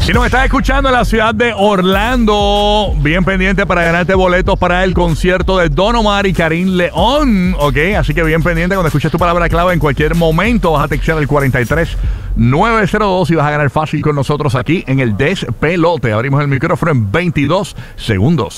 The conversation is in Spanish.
Si nos estás escuchando en la ciudad de Orlando, bien pendiente para ganarte boletos para el concierto de Don Omar y Karim León, ¿ok? Así que bien pendiente cuando escuches tu palabra clave en cualquier momento. Vas a textear el 43902 y vas a ganar fácil con nosotros aquí en el Despelote. Abrimos el micrófono en 22 segundos.